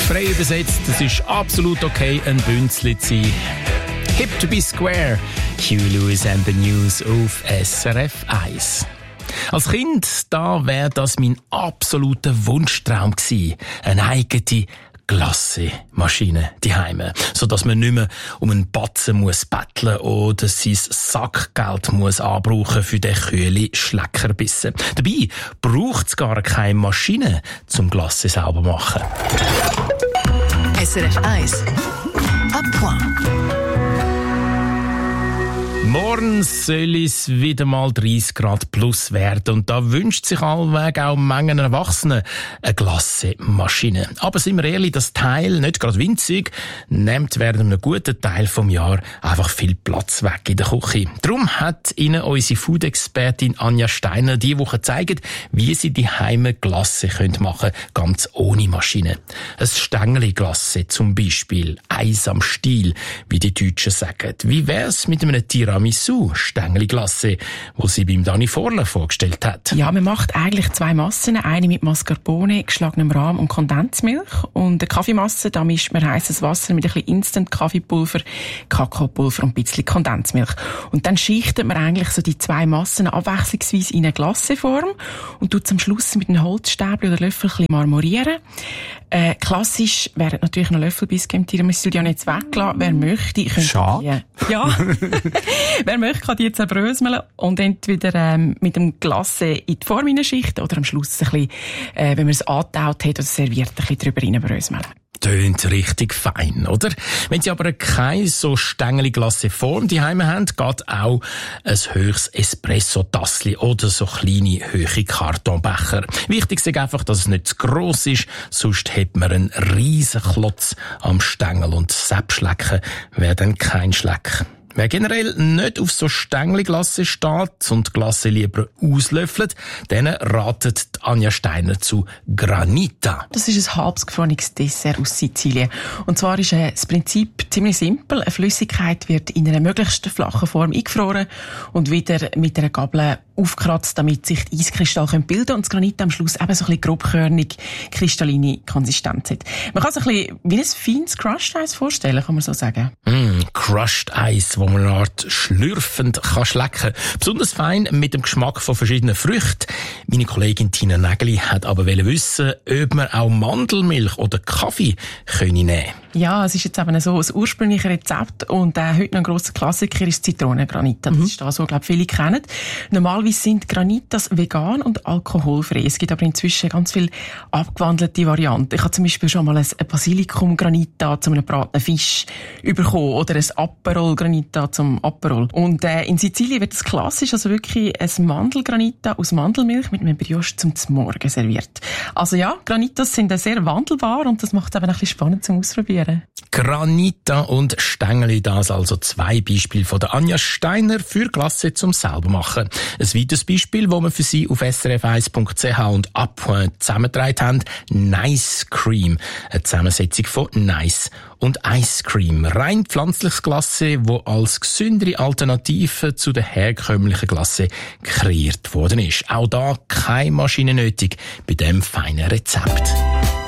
Frei übersetzt, es ist absolut okay, ein Bünzli zu sein. Hip to be square. Huey Lewis and the News auf SRF 1. Als Kind, da wäre das mein absoluter Wunschtraum gewesen. Eine eigene Glasse-Maschine daheim, sodass man nicht mehr um einen Batzen muss betteln oder sein Sackgeld muss anbrauchen für den kühlen Schleckerbissen. Dabei braucht es gar keine Maschine zum Glasse sauber machen. SRF 1 à point. Morgen soll es wieder mal 30 Grad plus werden und da wünscht sich allweg auch Mengen Erwachsenen eine Glasse-Maschine. Aber sind wir ehrlich, das Teil, nicht gerade winzig, nimmt während einem guten Teil vom Jahr einfach viel Platz weg in der Küche. Darum hat Ihnen unsere Food-Expertin Anja Steiner diese Woche gezeigt, wie Sie die Heime Glasse machen können, ganz ohne Maschine. Ein Stängeli-Glasse zum Beispiel, Eis am Stiel, wie die Deutschen sagen. Wie wär's mit einem Tiramisu-Stängli-Glasse, wo sie beim Dani Vorler vorgestellt hat? Ja, man macht eigentlich zwei Massen. Eine mit Mascarpone, geschlagenem Rahm und Kondensmilch. Und eine Kaffeemasse, da mischt man heisses Wasser mit ein bisschen Instant-Kaffeepulver, Kakaopulver und ein bisschen Kondensmilch. Und dann schichtet man eigentlich so die zwei Massen abwechslungsweise in eine Glasseform und tut am Schluss mit einem Holzstäbchen oder Löffel ein bisschen marmorieren. Klassisch wären natürlich noch Löffelbissen im Tiramisu, die habe ich jetzt weggelassen. Wer möchte, könnte Schade. Ja. Wer möchte, kann die jetzt zerbröseln und entweder mit dem Glasse in die Form hineinschichten oder am Schluss ein bisschen, wenn man es angetaut hat oder serviert, ein bisschen drüber reinbröseln. Tönt richtig fein, oder? Wenn Sie aber keine so Stängeli-Glasse-Form daheim haben, geht auch ein höchstes Espresso-Tassli oder so kleine, hohe Kartonbecher. Wichtig ist einfach, dass es nicht zu gross ist, sonst hat man einen riesen Klotz am Stängel und Selbstschlecken wäre dann kein Schleck. Wer generell nicht auf so Stängli-Glasse steht und Glasse lieber auslöffelt, denen ratet Anja Steiner zu Granita. Das ist ein halbgefrorenes Dessert aus Sizilien. Und zwar ist das Prinzip ziemlich simpel. Eine Flüssigkeit wird in einer möglichst flachen Form eingefroren und wieder mit einer Gabel aufkratzt, damit sich die Eiskristalle bilden können und das Granit am Schluss eben so ein bisschen grobkörnig, kristalline Konsistenz hat. Man kann sich ein bisschen wie ein feines Crushed Eis vorstellen, kann man so sagen. Crushed Eis, wo man eine Art schlürfend kann schlecken. Besonders fein mit dem Geschmack von verschiedenen Früchten. Meine Kollegin Tina Nägeli hat aber wissen, ob man auch Mandelmilch oder Kaffee nehmen können. Ja, es ist jetzt eben so ein ursprüngliches Rezept und heute noch ein grosser Klassiker ist Zitronengranita. Das ist das, was, glaube ich, viele kennen. Normalerweise sind Granitas vegan und alkoholfrei. Es gibt aber inzwischen ganz viele abgewandelte Varianten. Ich habe zum Beispiel schon mal ein Basilikum-Granita zu einem gebratenen Fisch bekommen oder ein Aperol-Granita zum Aperol. Und in Sizilien wird es klassisch, also wirklich ein Mandelgranita aus Mandelmilch mit einem Brioche zum Morgen serviert. Also ja, Granitas sind sehr wandelbar und das macht es eben ein bisschen spannend zum Ausprobieren. Granita und Stängeli, das also zwei Beispiele von der Anja Steiner für Glasse zum selber machen. Ein weiteres Beispiel, das wir für Sie auf srf1.ch und Appoint zusammengetragen haben, Nice Cream. Eine Zusammensetzung von Nice und Ice Cream. Rein pflanzliches Glasse, das als gesündere Alternative zu der herkömmlichen Glasse kreiert worden ist. Auch da keine Maschine nötig bei diesem feinen Rezept.